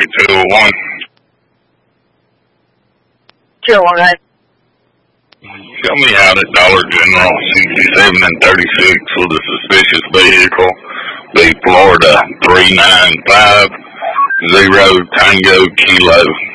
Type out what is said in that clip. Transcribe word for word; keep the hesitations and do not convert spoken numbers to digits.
two oh one. two oh one. Show me out at Dollar General, sixty-seven and thirty-six with a suspicious vehicle. Be Florida three nine five zero Tango Kilo.